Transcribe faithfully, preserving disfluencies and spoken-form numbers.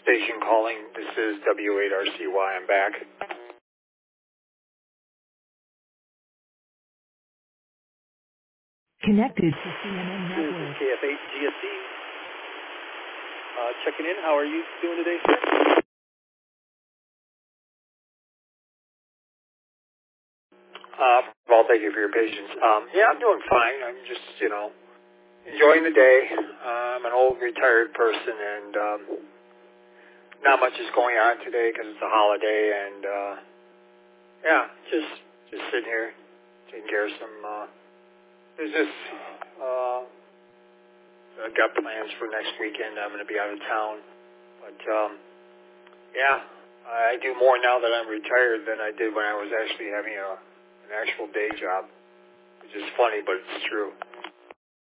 station calling. This is W eight R C Y. I'm back. Connected to C N N This Network. is K F eight G S C. Uh, checking in. How are you doing today, sir? Uh, well, thank you for your patience. Um, yeah, I'm doing fine. I'm just, you know, enjoying the day. Uh, I'm an old retired person, and um, not much is going on today because it's a holiday, and uh, yeah, just just sitting here taking care of some uh, business. Uh, I've got plans for next weekend. I'm going to be out of town, but um, yeah, I do more now that I'm retired than I did when I was actually having a an actual day job, which is funny, but it's true.